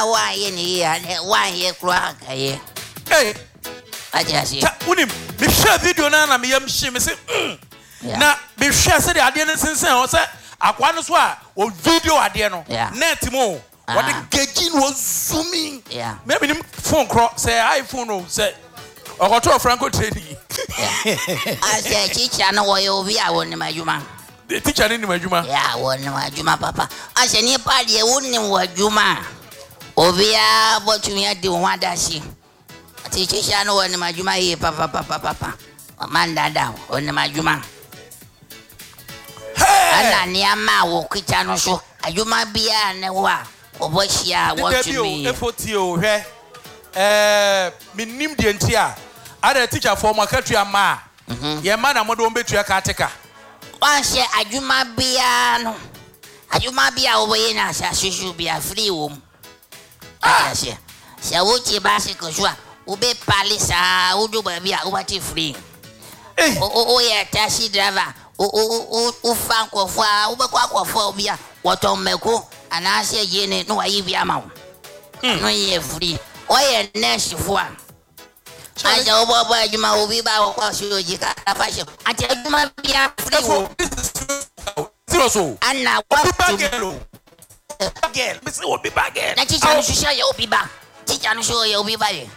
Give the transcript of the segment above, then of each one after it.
why any year, why ye crack a year. Hey, I just see. Unim, me share video na me yam shame say. Na me share say the ade no sense o say akwa no so a o video ade no. Net mo. What the gaging was zooming. Yeah. Maybe him phone call say iPhone no say. Okoto Franco training. I say teacher no way obi a won ma juma. The teacher ni ma juma. Yeah, won ma juma papa. I say ni pa de won wa juma. Obi a botumi ade won adashi. Teacher no won ma juma ye papa. Man dada won ma juma. Ana ni ama wo kicha no so. Ajuma bia ne wa. Oboshia want to me. Efotio hwe. Minim de ntia. Ada teacher for makatu ama. Ye ma na modo mbetua ka ateka. Wan she adwuma bia no. Adwuma bia oboye na asasusu bia free wom. Aya she. Se wuti basi ko so a ube palisa udu ba bia ubati free. O ye taxi driver. O fan ko fo a ube kwa ko fo bia. Woto meko anase yene no ayi bia ma wo. No ye free. Oye next fo a. Aja obo adwuma obi ba kwa so jika fashion. Ati adwuma bia free wo. Zero so. Anna what girl. Me say obi bagel. Na teacher no show ye obi ba. Teacher no show ye obi ba ye.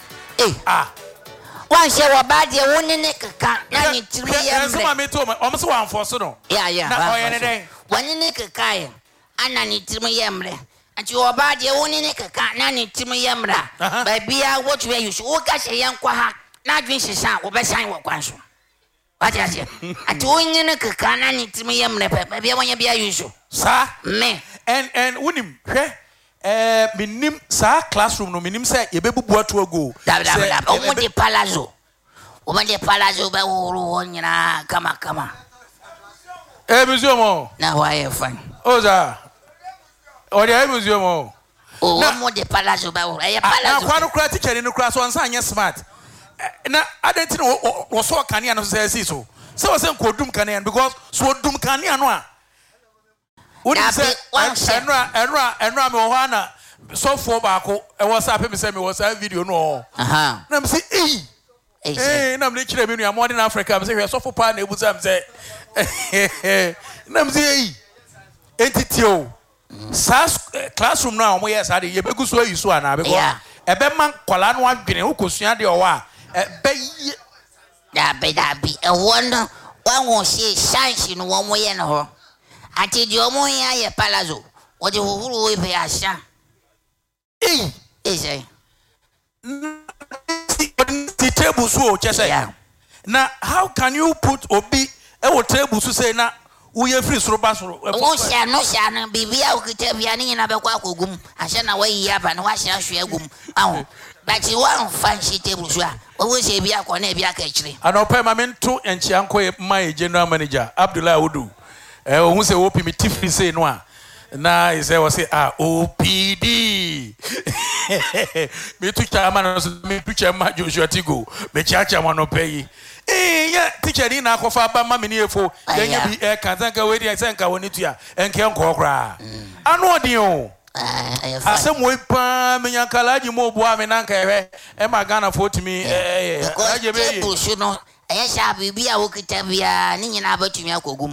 Wan she wa ba de woni ne kaka na ni tiri ye mre. Some me to o so wan force no. Yeah. Na o ye ne den. Woni ne kaka ye. Ana ni tiri ye mre. Anti wa ba de woni ne kaka na ni tiri ye mra. Ba bia what we use. O ka she ye nkwa ha. Na dwen hyesan wo be san wo kwan so. What you say? Ati woni ne kaka na ni tiri ye mre ba bia wonya bia use. Sa Me. And unim hwe minim sa classroom no minim say ye bebubu ato ago. O de palazzo. O de palazzo ba wo nyina kama. Museum o. Na why fine. Oza. O de museum o. O de palazzo ba wo. E palazzo. Na kwa no kra teacher no kra so ansa anya smart. Na adenti no wo so kania no say so. Say we say nkodum kania because so dum kania no a. What is it? Enra me ohana so for baako e was up me say me was a video no. Na me say na me kire me nua modern Africa me say hwe so for pa na ebuza me say na me say entity o SAS classroom na omo yes ade ye begu so ayi so ana because e be man kwala no adwene ukosua de o wa e be da be e won wan say science no wo mo ye no ho. Ati di omo ya ye palazzo. O de huhuru we be asha. Say. The table so chese. Now how can you put obi e wo table so say na we free so ba so. O sha no bibia o kite bia ni na be kwa akogum. Asha na we yi aba na wa sha hwe agum. Aho. But you want fancy table so a. O say bia ko na bia ka kire. Anope ma mento enchianko my general manager Abdullah Udu. Who say OP me tifri say no a na he say OPD me tu chairman me tu chairman Joshua Tigo me chacha mo no pay yeah teacher ni na akofa ba ma me ni efo yenya bi kanzanka we dey say nka woni tu a enke nko kra anu odin o asem we pa me nyankalaji mo bo ame na nka ehwe e ma Ghana for timi aje be no Ayasha bibi a wokita bia ni nyina abatumi akogum.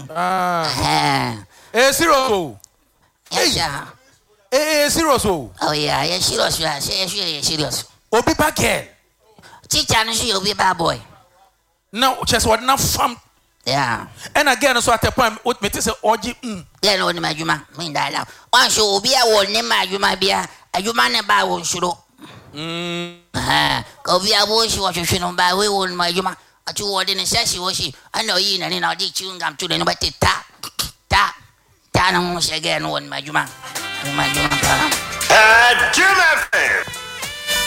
Serious. Ayasha. Serious. Oh yeah, serious. Serious. Obi ba girl. Teacher no she obi ba boy. No, just what na fam. Yeah. And again so at the point what me say oji Yeah no ni majuma. Me ndala. Wan so obi a wo ni majuma bia. Ajuma ne ba wo nsuro. Ko bia bo shi wo hwehwe no ba we wo ni majuma. Atu wode ne sashi wo shi ana yi na ni na odi chungam tu ne bate ta na mo shege no won majuma. Jim FM